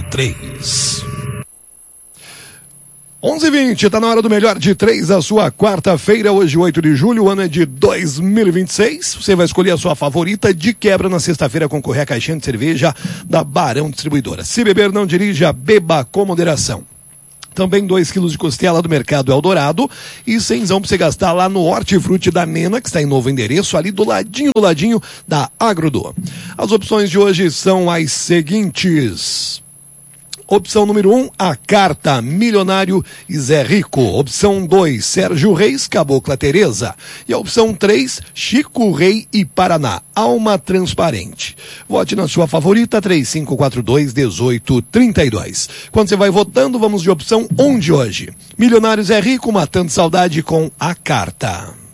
3. 11h20, tá na hora do Melhor de 3, a sua quarta-feira, hoje 8 de julho, o ano é de 2026. Você vai escolher a sua favorita, de quebra na sexta-feira concorrer a caixinha de cerveja da Barão Distribuidora. Se beber, não dirija, beba com moderação. Também 2 quilos de costela do Mercado Eldorado e 100 pra você gastar lá no Hortifruti da Nena, que está em novo endereço, ali do ladinho da Agrodor. As opções de hoje são as seguintes. Opção número 1, a Carta, Milionário e Zé Rico. Opção 2, Sérgio Reis, Cabocla Tereza. E a opção 3, Chico Rei e Paraná, Alma Transparente. Vote na sua favorita, 3542-1832. Quando você vai votando, vamos de opção 1 de hoje. Milionário Zé Rico, Matando Saudade com a Carta.